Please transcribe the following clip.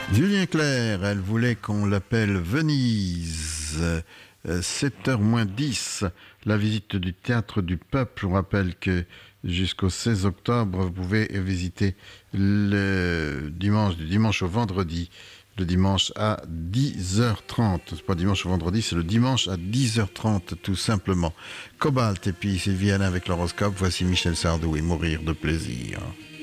Julien Clerc, elle voulait qu'on l'appelle Venise. 7h moins 10, la visite du Théâtre du Peuple. On rappelle que jusqu'au 16 octobre, vous pouvez visiter le dimanche, du dimanche au vendredi. Le dimanche à 10h30. C'est pas dimanche au vendredi, c'est le dimanche à 10h30, tout simplement. Cobalt et puis Sylvie Alain avec l'horoscope. Voici Michel Sardou et Mourir de plaisir.